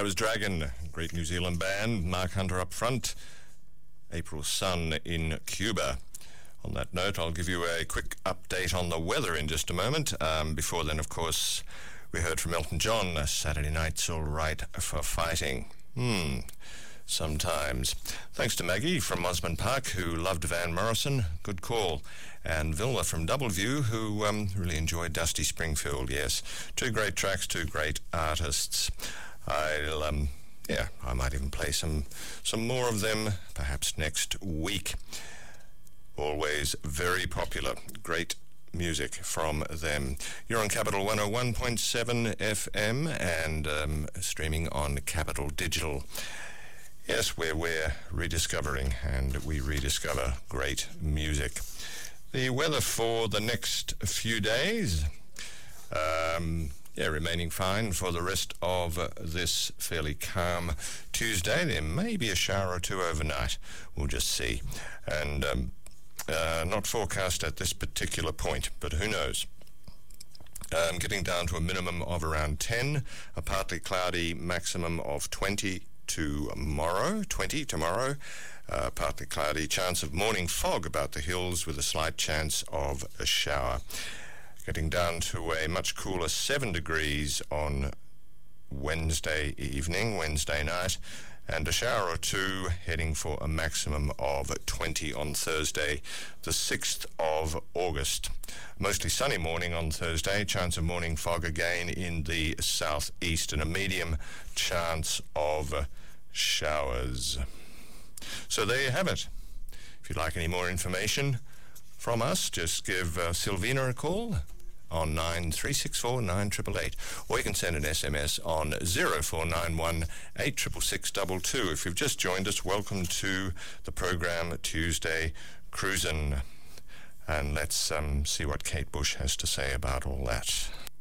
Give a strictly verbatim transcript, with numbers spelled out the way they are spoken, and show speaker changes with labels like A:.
A: That was Dragon, great New Zealand band. Mark Hunter up front. April Sun in Cuba. On that note, I'll give you a quick update on the weather in just a moment. Um, before then, of course, we heard from Elton John, Saturday Night's All Right for Fighting. Hmm, sometimes. Thanks to Maggie from Osmond Park, who loved Van Morrison. Good call. And Vilma from Doubleview, who um, really enjoyed Dusty Springfield. Yes, two great tracks, two great artists. I'll, um, yeah, I might even play some, some more of them, perhaps next week. Always very popular. Great music from them. You're on Capital one oh one point seven F M and um, streaming on Capital Digital. Yes, where we're rediscovering and we rediscover great music. The weather for the next few days, um, yeah, remaining fine for the rest of uh, this fairly calm Tuesday. There may be a shower or two overnight. We'll just see. And um, uh, not forecast at this particular point, but who knows. Um, getting down to a minimum of around ten, a partly cloudy maximum of twenty tomorrow, twenty tomorrow, uh, partly cloudy, chance of morning fog about the hills with a slight chance of a shower. Getting down to a much cooler seven degrees on Wednesday evening, Wednesday night, and a shower or two, heading for a maximum of twenty on Thursday, the sixth of August. Mostly sunny morning on Thursday, chance of morning fog again in the southeast, and a medium chance of showers. So there you have it. If you'd like any more information from us, just give uh, Sylvina a call on nine three six four nine eight eight eight, or you can send an S M S on zero four nine one eight six six six two two. If you've just joined us, welcome to the program Tuesday Cruisin'. And let's um, see what Kate Bush has to say about all that.